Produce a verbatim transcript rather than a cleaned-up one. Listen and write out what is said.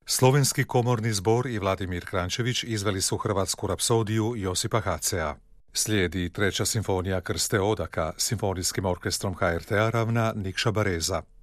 Slovenski komorni zbor i Vladimir Krančević izveli su hrvatsku rapsodiju Josipa Hacea. Slijedi treća simfonija Krste Odaka, simfonijskim orkestrom H R T-a ravna Nikša Bareza.